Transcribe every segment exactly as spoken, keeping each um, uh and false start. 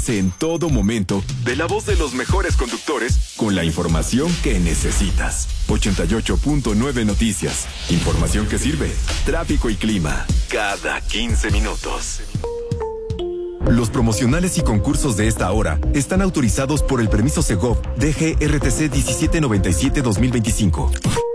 enterarse en todo momento de la voz de los mejores conductores con la información que necesitas. ochenta y ocho punto nueve Noticias. Información que sirve. Tráfico y clima. Cada quince minutos. Los promocionales y concursos de esta hora están autorizados por el permiso Segov D G R T C diecisiete noventa y siete dos mil veinticinco.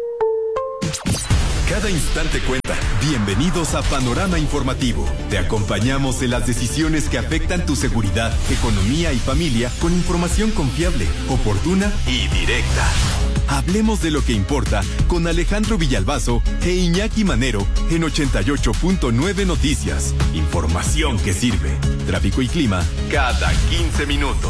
Cada instante cuenta. Bienvenidos a Panorama Informativo. Te acompañamos en las decisiones que afectan tu seguridad, economía y familia con información confiable, oportuna y directa. Hablemos de lo que importa con Alejandro Villalbazo e Iñaki Manero en ochenta y ocho punto nueve Noticias. Información que sirve. Tráfico y clima cada quince minutos.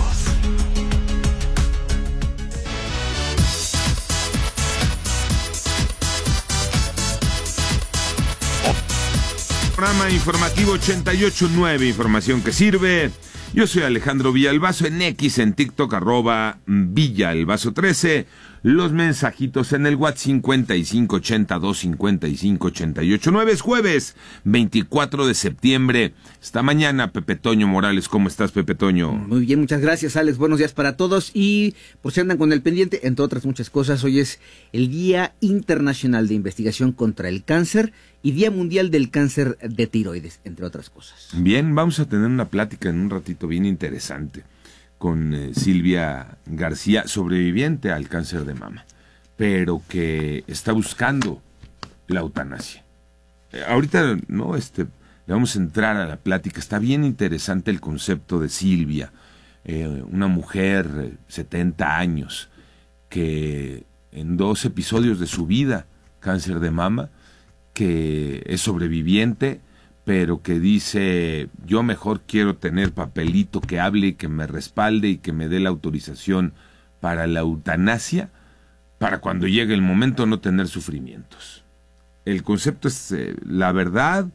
Programa informativo ochenta y ocho punto nueve, información que sirve. Yo soy Alejandro Villalbazo, en X, en TikTok, arroba Villalbazo trece. Los mensajitos en el WhatsApp cincuenta y cinco ochenta y dos cincuenta y cinco ochenta y ocho nueve. Es jueves veinticuatro de septiembre. Esta mañana, Pepe Toño Morales. ¿Cómo estás, Pepe Toño? Muy bien, muchas gracias, Alex. Buenos días para todos. Y por si andan con el pendiente, entre otras muchas cosas, hoy es el Día Internacional de Investigación contra el Cáncer y Día Mundial del Cáncer de Tiroides, entre otras cosas. Bien, vamos a tener una plática en un ratito bien interesante con eh, Silvia García, sobreviviente al cáncer de mama, pero que está buscando la eutanasia. Eh, ahorita, no, este, le vamos a entrar a la plática. Está bien interesante el concepto de Silvia, eh, una mujer, eh, setenta años, que en dos episodios de su vida, cáncer de mama, que es sobreviviente, pero que dice, yo mejor quiero tener papelito que hable y que me respalde y que me dé la autorización para la eutanasia, para cuando llegue el momento no tener sufrimientos. El concepto es, eh, la verdad,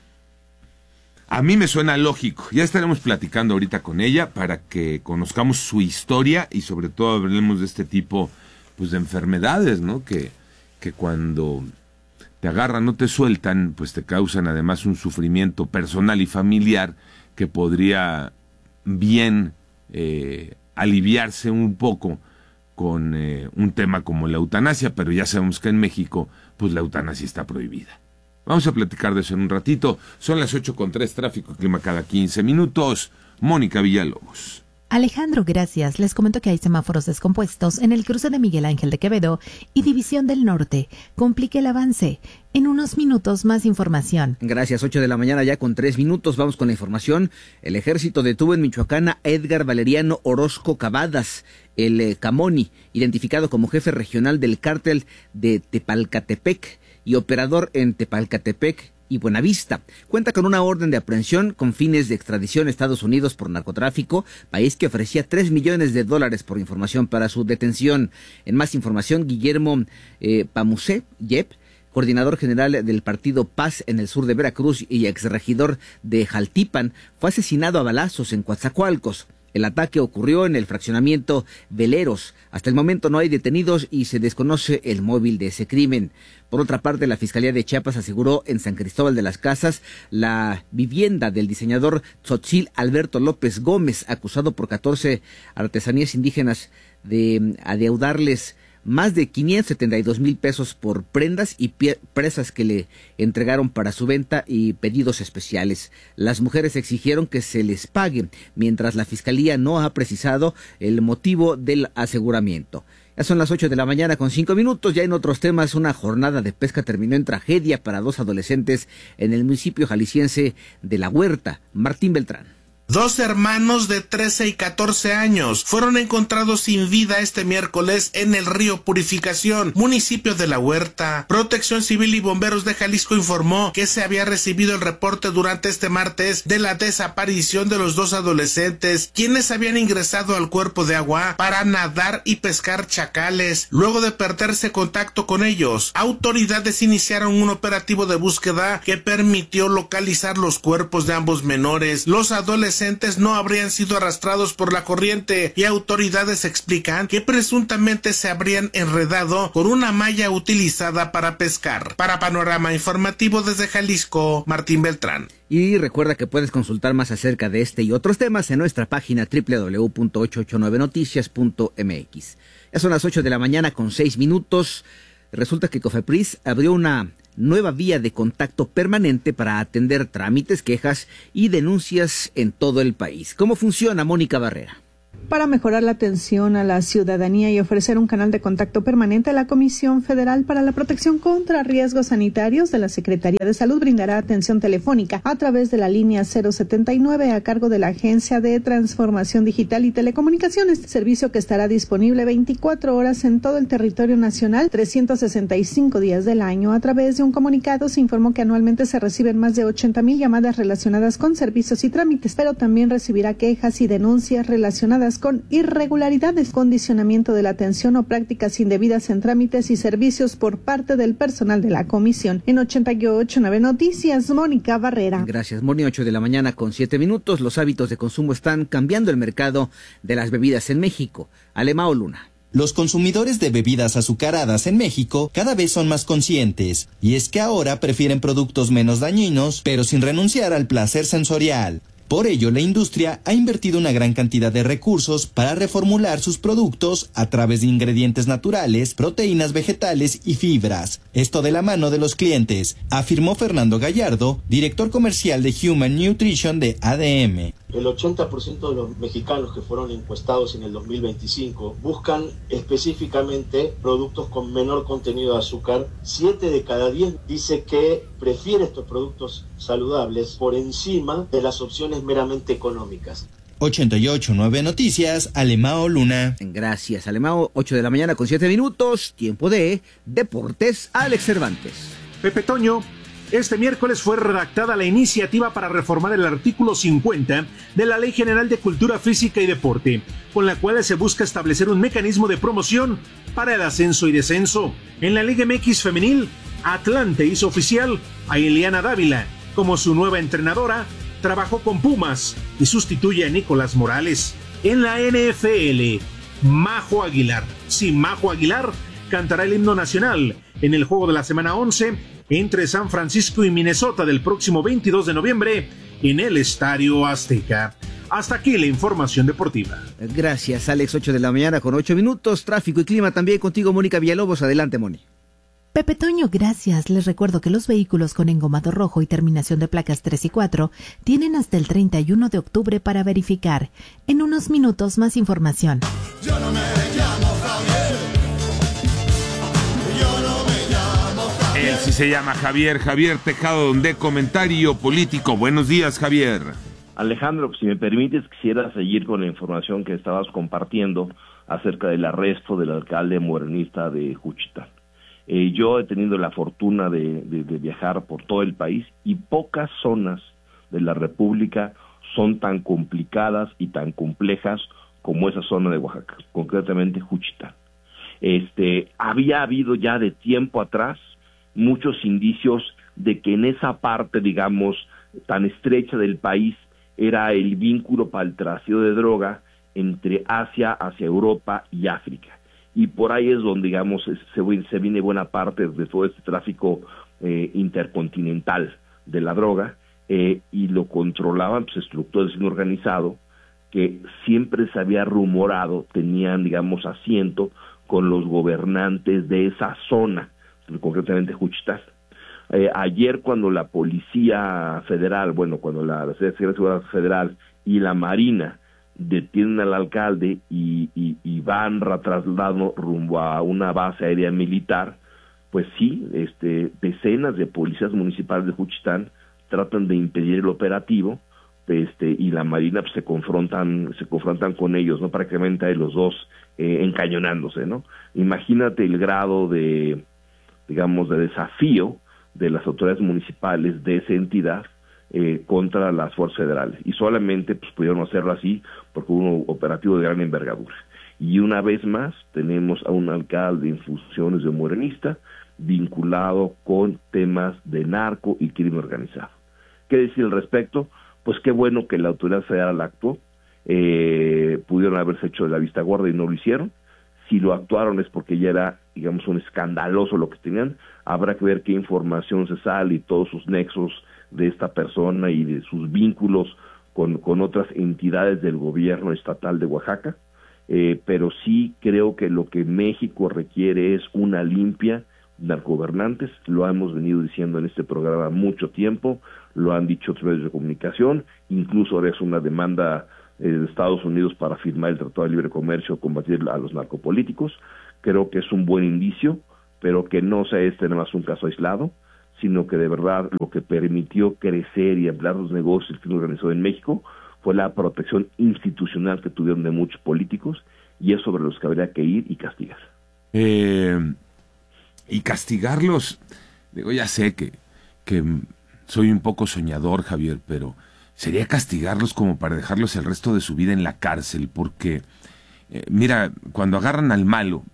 a mí me suena lógico. Ya estaremos platicando ahorita con ella para que conozcamos su historia y sobre todo hablemos de este tipo, pues, de enfermedades, ¿no? Que, que cuando te agarran, no te sueltan, pues te causan además un sufrimiento personal y familiar que podría bien eh, aliviarse un poco con eh, un tema como la eutanasia, pero ya sabemos que en México, pues la eutanasia está prohibida. Vamos a platicar de eso en un ratito. Son las ocho con tres, tráfico y clima cada quince minutos. Mónica Villalobos. Alejandro, gracias. Les comento que hay semáforos descompuestos en el cruce de Miguel Ángel de Quevedo y División del Norte. Complique el avance. En unos minutos más información. Gracias, ocho de la mañana ya con tres minutos. Vamos con la información. El ejército detuvo en Michoacán a Edgar Valeriano Orozco Cavadas, el eh, Camoni, identificado como jefe regional del cártel de Tepalcatepec y operador en Tepalcatepec y Buenavista. Cuenta con una orden de aprehensión con fines de extradición a Estados Unidos por narcotráfico, país que ofrecía tres millones de dólares por información para su detención. En más información, Guillermo eh, Pamusé Yep, coordinador general del partido Paz en el sur de Veracruz y exregidor de Jaltipan, fue asesinado a balazos en Coatzacoalcos. El ataque ocurrió en el fraccionamiento Veleros. Hasta el momento no hay detenidos y se desconoce el móvil de ese crimen. Por otra parte, la Fiscalía de Chiapas aseguró en San Cristóbal de las Casas la vivienda del diseñador Tzotzil Alberto López Gómez, acusado por catorce artesanías indígenas de adeudarles más de quinientos setenta y dos mil pesos por prendas y pie- presas que le entregaron para su venta y pedidos especiales. Las mujeres exigieron que se les pague, mientras la Fiscalía no ha precisado el motivo del aseguramiento. Ya son las ocho de la mañana con cinco minutos. Ya en otros temas, una jornada de pesca terminó en tragedia para dos adolescentes en el municipio jalisciense de La Huerta. Martín Beltrán. Dos hermanos de trece y catorce años fueron encontrados sin vida este miércoles en el río Purificación, municipio de La Huerta. Protección Civil y Bomberos de Jalisco informó que se había recibido el reporte durante este martes de la desaparición de los dos adolescentes, quienes habían ingresado al cuerpo de agua para nadar y pescar chacales. Luego de perderse contacto con ellos, autoridades iniciaron un operativo de búsqueda que permitió localizar los cuerpos de ambos menores. Los adolescentes adolescentes no habrían sido arrastrados por la corriente y autoridades explican que presuntamente se habrían enredado con una malla utilizada para pescar. Para Panorama Informativo desde Jalisco, Martín Beltrán. Y recuerda que puedes consultar más acerca de este y otros temas en nuestra página doble u doble u doble u punto ochocientos ochenta y nueve noticias punto m x. Ya son las ocho de la mañana con seis minutos. Resulta que COFEPRIS abrió una nueva vía de contacto permanente para atender trámites, quejas y denuncias en todo el país. ¿Cómo funciona, Mónica Barrera? Para mejorar la atención a la ciudadanía y ofrecer un canal de contacto permanente, la Comisión Federal para la Protección contra Riesgos Sanitarios de la Secretaría de Salud brindará atención telefónica a través de la línea cero setenta y nueve a cargo de la Agencia de Transformación Digital y Telecomunicaciones, servicio que estará disponible veinticuatro horas en todo el territorio nacional, trescientos sesenta y cinco días del año. A través de un comunicado se informó que anualmente se reciben más de ochenta mil llamadas relacionadas con servicios y trámites, pero también recibirá quejas y denuncias relacionadas con irregularidades, condicionamiento de la atención o prácticas indebidas en trámites y servicios por parte del personal de la comisión. En ochenta y ocho nueve Noticias, Mónica Barrera. Gracias, Moni. ocho de la mañana con siete minutos. Los hábitos de consumo están cambiando el mercado de las bebidas en México. Alemao Luna. Los consumidores de bebidas azucaradas en México cada vez son más conscientes, y es que ahora prefieren productos menos dañinos, pero sin renunciar al placer sensorial. Por ello, la industria ha invertido una gran cantidad de recursos para reformular sus productos a través de ingredientes naturales, proteínas vegetales y fibras. Esto de la mano de los clientes, afirmó Fernando Gallardo, director comercial de Human Nutrition de A D M. El ochenta por ciento de los mexicanos que fueron encuestados en el dos mil veinticinco buscan específicamente productos con menor contenido de azúcar. siete de cada diez dice que prefiere estos productos saludables por encima de las opciones meramente económicas. ochenta y ocho nueve Noticias, Alemao Luna. Gracias, Alemao. ocho de la mañana con siete minutos. Tiempo de Deportes. Alex Cervantes. Pepe Toño. Este miércoles fue redactada la iniciativa para reformar el artículo cincuenta de la Ley General de Cultura Física y Deporte, con la cual se busca establecer un mecanismo de promoción para el ascenso y descenso. En la Liga M X Femenil, Atlante hizo oficial a Ileana Dávila como su nueva entrenadora, trabajó con Pumas y sustituye a Nicolás Morales. En la N F L, Majo Aguilar, sí, Majo Aguilar cantará el himno nacional en el juego de la semana once entre San Francisco y Minnesota del próximo veintidós de noviembre en el Estadio Azteca. Hasta aquí la información deportiva. Gracias, Alex. ocho de la mañana con ocho minutos. Tráfico y clima también contigo, Mónica Villalobos. Adelante, Moni. Pepe Toño, gracias. Les recuerdo que los vehículos con engomado rojo y terminación de placas tres y cuatro tienen hasta el treinta y uno de octubre para verificar. En unos minutos más información. Yo no me llamo Javier. Yo no me llamo Javier. Él sí se llama Javier, Javier Tejado, de Comentario Político. Buenos días, Javier. Alejandro, si me permites, quisiera seguir con la información que estabas compartiendo acerca del arresto del alcalde morenista de Juchitán. Eh, yo he tenido la fortuna de, de, de viajar por todo el país y pocas zonas de la República son tan complicadas y tan complejas como esa zona de Oaxaca, concretamente Juchitán. Este, había habido ya de tiempo atrás muchos indicios de que en esa parte, digamos, tan estrecha del país era el vínculo para el trasiego de droga entre Asia, hacia Europa y África. Y por ahí es donde, digamos, se, se viene buena parte de todo este tráfico eh, intercontinental de la droga, eh, y lo controlaban pues, estructuras de crimen organizado que siempre se había rumorado, tenían, digamos, asiento con los gobernantes de esa zona, concretamente Juchitán. Eh, ayer cuando la Policía Federal, bueno, cuando la, la Secretaría de Seguridad Federal y la Marina detienen al alcalde y, y, y van trasladando rumbo a una base aérea militar, pues sí, este, decenas de policías municipales de Juchitán tratan de impedir el operativo, este, y la Marina pues, se confrontan, se confrontan con ellos, ¿no? Prácticamente hay los dos eh, encañonándose, ¿no? Imagínate el grado de, digamos, de desafío de las autoridades municipales de esa entidad eh, contra las fuerzas federales, y solamente pues pudieron hacerlo así porque hubo un operativo de gran envergadura. Y una vez más tenemos a un alcalde en funciones de morenista vinculado con temas de narco y crimen organizado. ¿Qué decir al respecto? pues qué bueno que la autoridad federal actuó. Eh, pudieron haberse hecho de la vista gorda y no lo hicieron. Si lo actuaron es porque ya era, digamos, un escandaloso lo que tenían. Habrá que ver qué información se sale y todos sus nexos de esta persona y de sus vínculos con, con otras entidades del gobierno estatal de Oaxaca. Eh, pero sí creo que lo que México requiere es una limpia de narcogobernantes. Lo hemos venido diciendo en este programa mucho tiempo, lo han dicho otros medios de comunicación, incluso ahora es una demanda eh, de Estados Unidos para firmar el Tratado de Libre Comercio, combatir a los narcopolíticos. Creo que es un buen indicio, pero que no sea este nada más un caso aislado, sino que de verdad lo que permitió crecer y ampliar los negocios del crimen organizado en México fue la protección institucional que tuvieron de muchos políticos, y es sobre los que habría que ir y castigar. Eh, y castigarlos, digo, ya sé que, que soy un poco soñador, Javier, pero sería castigarlos como para dejarlos el resto de su vida en la cárcel, porque, eh, mira, cuando agarran al malo,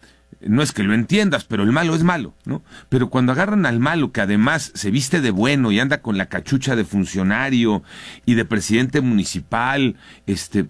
no es que lo entiendas, pero el malo es malo, ¿no? Pero cuando agarran al malo, que además se viste de bueno y anda con la cachucha de funcionario y de presidente municipal, este,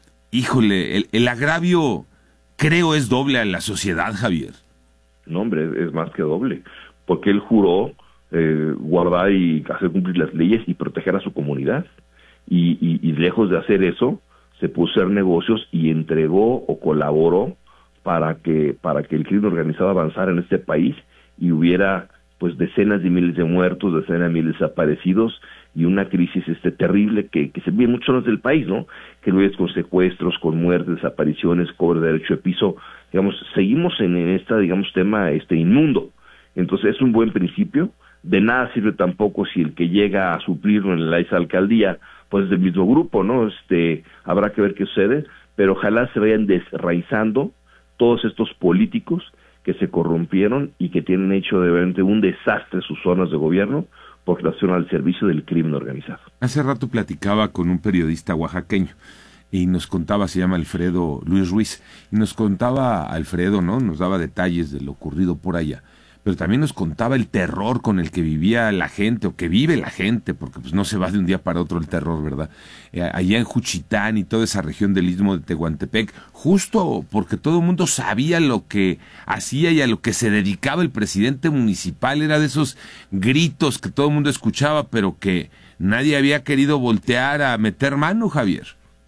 híjole, el, el agravio creo es doble a la sociedad, Javier. No, hombre, es más que doble, porque él juró eh, guardar y hacer cumplir las leyes y proteger a su comunidad, y, y, y lejos de hacer eso, se puso a hacer negocios y entregó o colaboró para que para que el crimen organizado avanzara en este país y hubiera pues decenas de miles de muertos, decenas de miles de desaparecidos y una crisis este terrible que, que se vive en muchas zonas del país, ¿no? Que lo es con secuestros, con muertes, desapariciones, cobro de derecho de piso, digamos, seguimos en, en esta, digamos, tema este inmundo. Entonces es un buen principio. De nada sirve tampoco si el que llega a suplirlo en la esa alcaldía pues es del mismo grupo, ¿no? Este, habrá que ver qué sucede, pero ojalá se vayan desraizando todos estos políticos que se corrompieron y que tienen hecho de verdad un desastre sus zonas de gobierno porque las hicieron al servicio del crimen organizado. Hace rato platicaba con un periodista oaxaqueño y nos contaba, se llama Alfredo Luis Ruiz, y nos contaba Alfredo, ¿no? Nos daba detalles de lo ocurrido por allá, pero también nos contaba el terror con el que vivía la gente, o que vive la gente, porque pues no se va de un día para otro el terror, ¿verdad? Eh, allá en Juchitán y toda esa región del Istmo de Tehuantepec, justo porque todo el mundo sabía lo que hacía y a lo que se dedicaba el presidente municipal, era de esos gritos que todo el mundo escuchaba, pero que nadie había querido voltear a meter mano, Javier.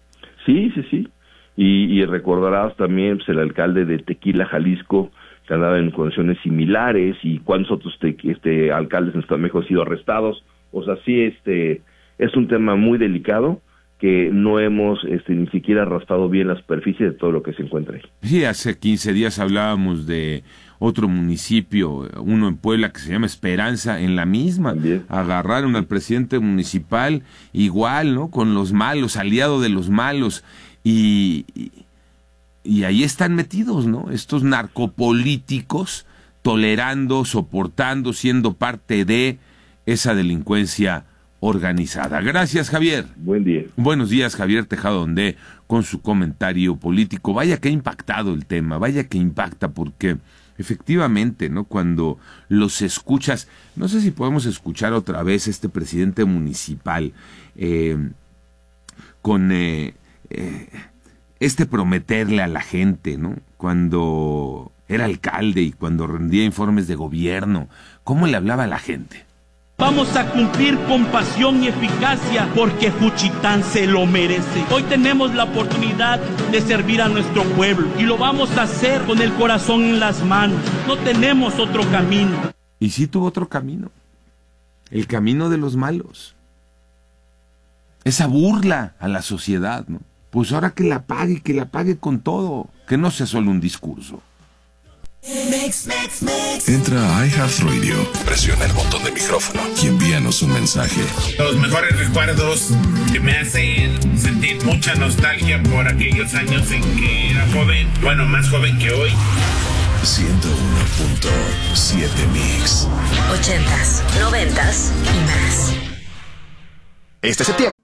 Sí, sí, sí. Y, y recordarás también pues, el alcalde de Tequila, Jalisco, que andaba en condiciones similares, y cuántos otros te, este, alcaldes en Estado de México han sido arrestados. O sea, sí, este, es un tema muy delicado que no hemos este, ni siquiera raspado bien la superficie de todo lo que se encuentra ahí. Sí, hace quince días hablábamos de otro municipio, uno en Puebla que se llama Esperanza, en la misma. También agarraron al presidente municipal igual, ¿no? Con los malos, aliado de los malos, y... y Y ahí están metidos, ¿no? Estos narcopolíticos tolerando, soportando, siendo parte de esa delincuencia organizada. Gracias, Javier. Buen día. Buenos días, Javier Tejado Ondé, con su comentario político. Vaya que ha impactado el tema, vaya que impacta, porque efectivamente, ¿no? Cuando los escuchas, no sé si podemos escuchar otra vez a este presidente municipal eh, con... Eh, eh, este prometerle a la gente, ¿no? Cuando era alcalde y cuando rendía informes de gobierno, ¿cómo le hablaba a la gente? Vamos a cumplir con pasión y eficacia porque Juchitán se lo merece. Hoy tenemos la oportunidad de servir a nuestro pueblo y lo vamos a hacer con el corazón en las manos. No tenemos otro camino. Y sí tuvo otro camino, el camino de los malos. Esa burla a la sociedad, ¿no? Pues ahora que la pague, que la pague con todo, que no sea solo un discurso. Entra a iHeartRadio, presiona el botón de micrófono y envíanos un mensaje. Los mejores recuerdos que me hacen sentir mucha nostalgia por aquellos años en que era joven, bueno, más joven que hoy. ciento uno punto siete Mix. Ochentas, noventas y más. Este septiembre.